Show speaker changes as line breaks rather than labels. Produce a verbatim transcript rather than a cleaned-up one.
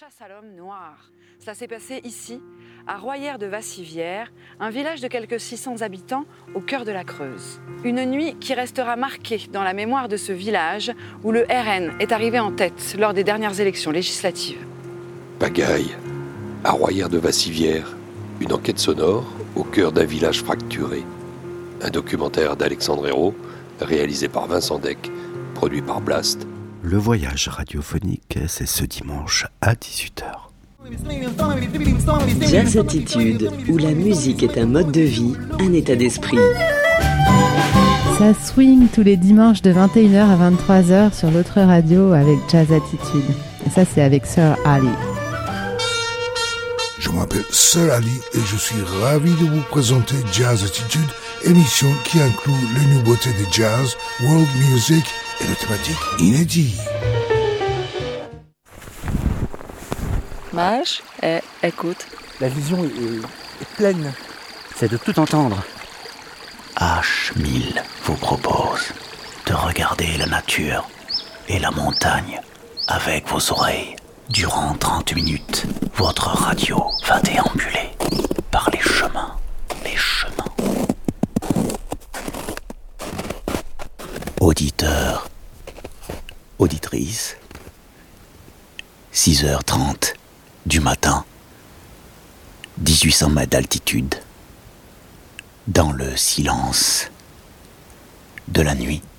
chasse à l'homme noir. Cela s'est passé ici, à Royères-de-Vassivière, un village de quelques six cents habitants au cœur de la Creuse. Une nuit qui restera marquée dans la mémoire de ce village où le R N est arrivé en tête lors des dernières élections législatives.
Pagaille, à Royères-de-Vassivière, une enquête sonore au cœur d'un village fracturé. Un documentaire d'Alexandre Hérault, réalisé par Vincent Deck, produit par Blast.
Le voyage radiophonique, c'est ce dimanche à dix-huit heures.
Jazz Attitude, où la musique est un mode de vie, un état d'esprit.
Ça swing tous les dimanches de vingt et une heures à vingt-trois heures sur l'autre radio avec Jazz Attitude. Et ça, c'est avec Sir Ali.
Je m'appelle Sir Ali et je suis ravi de vous présenter Jazz Attitude, émission qui inclut les nouveautés de jazz, world music et les thématiques inédites.
Mage, eh, écoute.
La vision est, est, est pleine.
C'est de tout entendre.
H mille vous propose de regarder la nature et la montagne avec vos oreilles. Durant trente minutes, votre radio va déambuler par les chemins, les chemins. Auditeurs, auditrices, six heures trente du matin, dix-huit cents mètres d'altitude, dans le silence de la nuit.